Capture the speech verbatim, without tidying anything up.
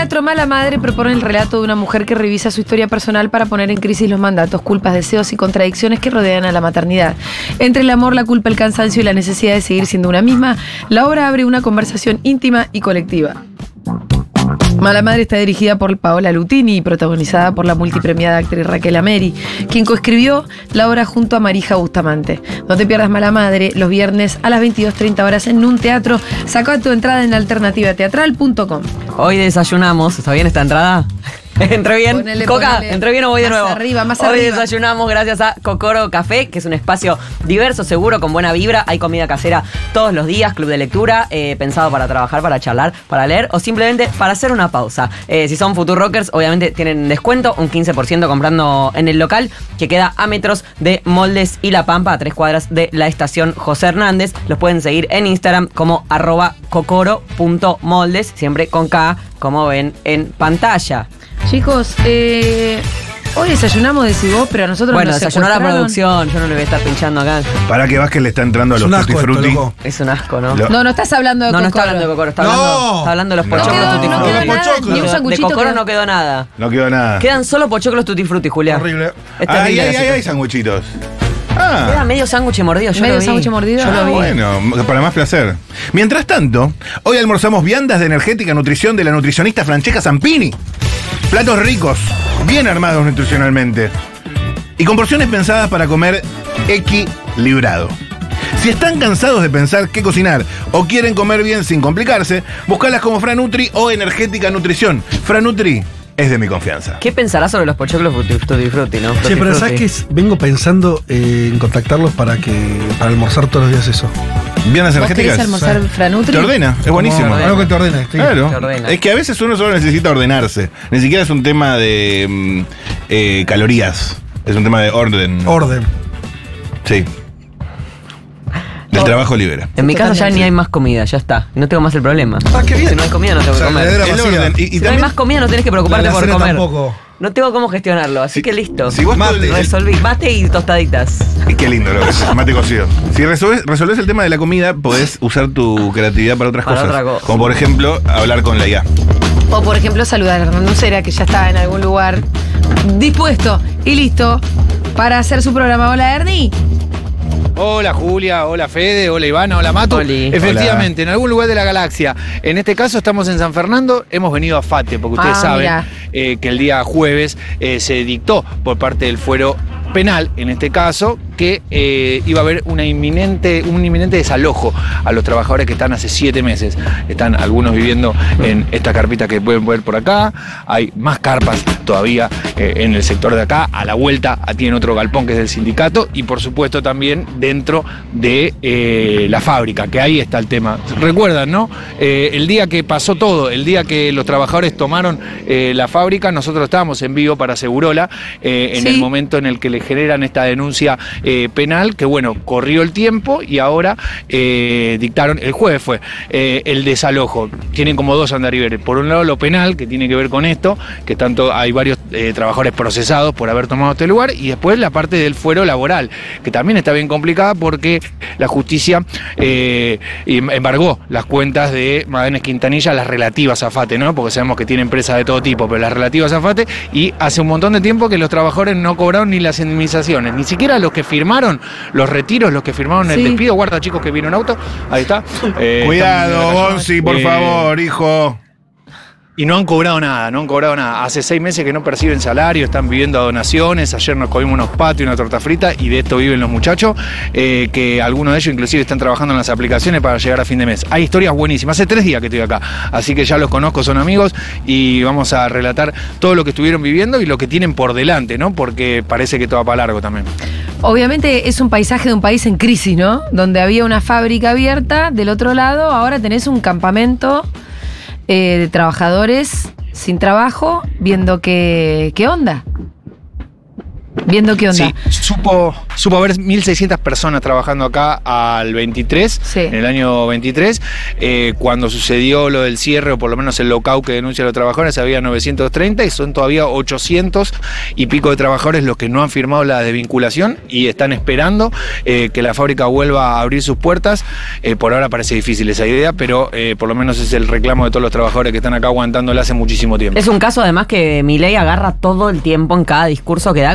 teatro Mala Madre propone el relato de una mujer que revisa su historia personal para poner en crisis los mandatos, culpas, deseos y contradicciones que rodean a la maternidad. Entre el amor, la culpa, el cansancio y la necesidad de seguir siendo una misma, la obra abre una conversación íntima y colectiva. Mala Madre está dirigida por Paola Lutini y protagonizada por la multipremiada actriz Raquel Ameri, quien coescribió la obra junto a Marija Bustamante. No te pierdas Mala Madre los viernes a las veintidós treinta horas en un teatro. Saca tu entrada en alternativa teatral punto com. Hoy desayunamos. ¿Está bien esta entrada? ¿Entré bien? Ponele, Coca, ponele. ¿entré bien o voy de Más nuevo? arriba, más Hoy arriba. desayunamos gracias a Kokoro Café, que es un espacio diverso, seguro, con buena vibra. Hay comida casera todos los días, club de lectura, eh, pensado para trabajar, para charlar, para leer o simplemente para hacer una pausa. Eh, si son Futurockers, obviamente tienen descuento, un quince por ciento comprando en el local, que queda a metros de Moldes y La Pampa, a tres cuadras de la estación José Hernández. Los pueden seguir en Instagram como arroba kokoro punto moldes, siempre con K, como ven en pantalla. Chicos, eh, hoy desayunamos, decís vos, pero a nosotros Bueno, nos desayunó la secuestraron. producción, yo no le voy a estar pinchando acá. Para que Vázquez le está entrando a Es los un Tutti asco esto, Frutti. loco. Es un asco, ¿no? Lo- No, no estás hablando de No, no está Kokoro. hablando de Kokoro, está No. hablando, está hablando de los No. pochoclos No tutti quedó, no frutti. quedó nada, Pochoclo. ni un De sanguchito Kokoro quedó. no quedó nada. No quedó nada. Quedan solo pochoclos tutti frutti, Julia. Horrible. Es Ay, terrible ay, la ay, hay situación. sanguchitos. Queda Ah. medio sándwich mordido, yo Medio lo vi. sándwich mordido. Yo lo Ah, vi. bueno, para más placer. Mientras tanto, hoy almorzamos viandas de energética nutrición de la nutricionista Francesca Zampini. Platos ricos, bien armados nutricionalmente. Y con porciones pensadas para comer equilibrado. Si están cansados de pensar qué cocinar o quieren comer bien sin complicarse, buscalas como Franutri o Energética Nutrición. Franutri es de mi confianza. ¿Qué pensarás sobre los pochoclos tutti tutti frutti, no? Che, Tutti pero frutti. ¿sabes qué? es? Vengo pensando eh, en contactarlos para que para almorzar todos los días eso. Viandas ¿Vos querés energéticas. almorzar Franutri? Te ordena, es buenísimo. Como algo que te ordena. sí. Claro. Te ordena. Es que a veces uno solo necesita ordenarse. Ni siquiera es un tema de mm, eh, calorías. Es un tema de orden. Orden. Sí. Del Oh. trabajo libera. En mi casa ya Totalmente. ni hay más comida, ya está. No tengo más el problema. Ah, qué bien. Si no hay comida, no tengo O sea, que comer. la heladera El vacía. orden. Y, y Si no hay también, más comida, no tenés que preocuparte La por alacena comer. tampoco. No tengo cómo gestionarlo, así Si- que listo. si vos todo el Mate. día- Resolví. Mate y tostaditas. Y qué lindo lo que es, mate cocido. Si resolves, resolves el tema de la comida, podés usar tu creatividad para otras Para cosas. otra cosa. Como por ejemplo, hablar con la I A. O por ejemplo saludar a Hernando Ucera, que ya está en algún lugar dispuesto y listo para hacer su programa. Hola, Ernie. Hola Julia, hola Fede, hola Ivana, hola Matu. Oli. Efectivamente, en algún lugar de la galaxia. En este caso estamos en San Fernando, hemos venido a Fate, porque ustedes Ah, saben mira. eh, que el día jueves eh, se dictó por parte del fuero penal, en este caso, que eh, iba a haber una inminente, un inminente desalojo a los trabajadores que están hace siete meses. Están algunos viviendo en esta carpita que pueden ver por acá. Hay más carpas todavía eh, en el sector de acá. A la vuelta tienen otro galpón que es del sindicato y por supuesto también dentro de eh, la fábrica, que ahí está el tema. Recuerdan, ¿no? Eh, el día que pasó todo, el día que los trabajadores tomaron eh, la fábrica, nosotros estábamos en vivo para Segurola, eh, en Sí. el momento en el que le generan esta denuncia eh, penal, que bueno, corrió el tiempo y ahora eh, dictaron, el jueves fue, eh, el desalojo. Tienen como dos andariveles. Por un lado lo penal, que tiene que ver con esto, que tanto hay varios eh, trabajadores procesados por haber tomado este lugar, y después la parte del fuero laboral, que también está bien complicada porque la justicia eh, em- embargó las cuentas de Magallanes Quintanilla, las relativas a Fate, ¿no? Porque sabemos que tiene empresas de todo tipo, pero las relativas a Fate, y hace un montón de tiempo que los trabajadores no cobraron ni las indemnizaciones, ni siquiera los que firmaron los retiros, los que firmaron el Sí. despido. Guarda, chicos, que vino en auto, ahí está. Eh, Cuidado, están- Gonzi, por Eh, favor, hijo. Y no han cobrado nada, no han cobrado nada. Hace seis meses que no perciben salario, están viviendo a donaciones. Ayer nos comimos unos patos y una torta frita y de esto viven los muchachos, eh, que algunos de ellos inclusive están trabajando en las aplicaciones para llegar a fin de mes. Hay historias buenísimas. Hace tres días que estoy acá, así que ya los conozco, son amigos y vamos a relatar todo lo que estuvieron viviendo y lo que tienen por delante, ¿no? Porque parece que todo va para largo también. Obviamente es un paisaje de un país en crisis, ¿no? Donde había una fábrica abierta, del otro lado ahora tenés un campamento eh, de trabajadores sin trabajo, viendo qué, qué onda. Viendo qué onda. Sí, supo, supo haber mil seiscientas personas trabajando acá al veintitrés, Sí. en el año veintitrés, eh, cuando sucedió lo del cierre, o por lo menos el lockout que denuncia a los trabajadores, había novecientos treinta y son todavía ochocientos y pico de trabajadores los que no han firmado la desvinculación y están esperando eh, que la fábrica vuelva a abrir sus puertas. Eh, por ahora parece difícil esa idea, pero eh, por lo menos es el reclamo de todos los trabajadores que están acá aguantándola hace muchísimo tiempo. Es un caso además que Milei agarra todo el tiempo en cada discurso que da